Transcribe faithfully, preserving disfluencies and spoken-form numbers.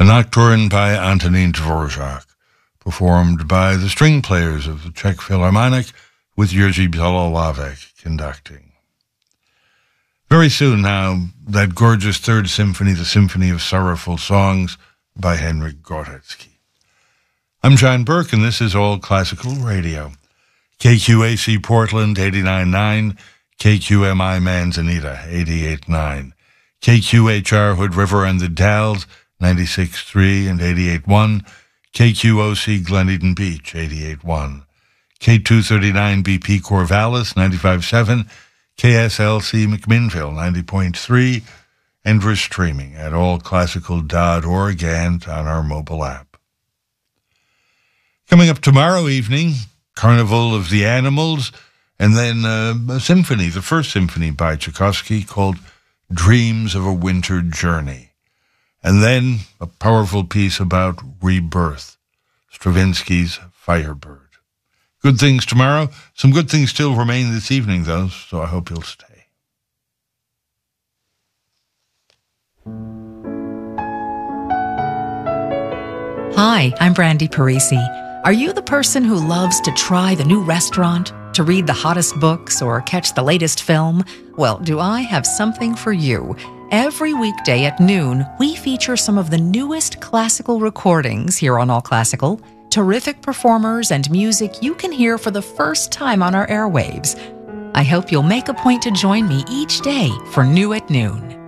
a nocturne by Antonin Dvorak, performed by the string players of the Czech Philharmonic with Jerzy Białowieck conducting. Very soon now, that gorgeous Third Symphony, the Symphony of Sorrowful Songs by Henryk Górecki. I'm John Burke, and this is All Classical Radio. K Q A C Portland, eighty-nine point nine, K Q M I Manzanita, eighty-eight point nine, K Q H R Hood River and the Dalles, ninety-six point three and eighty-eight point one, K Q O C Glen Eden Beach, eighty-eight point one, K two thirty-nine B P Corvallis, ninety-five point seven, K S L C McMinnville, ninety point three, and we're streaming at all classical dot org and on our mobile app. Coming up tomorrow evening, Carnival of the Animals, and then uh, a symphony, the first symphony by Tchaikovsky called Dreams of a Winter Journey. And then a powerful piece about rebirth, Stravinsky's Firebird. Good things tomorrow. Some good things still remain this evening, though, so I hope you'll stay. Hi, I'm Brandy Parisi. Are you the person who loves to try the new restaurant, to read the hottest books, or catch the latest film? Well, do I have something for you? Every weekday at noon, we feature some of the newest classical recordings here on All Classical, terrific performers and music you can hear for the first time on our airwaves. I hope you'll make a point to join me each day for New at Noon.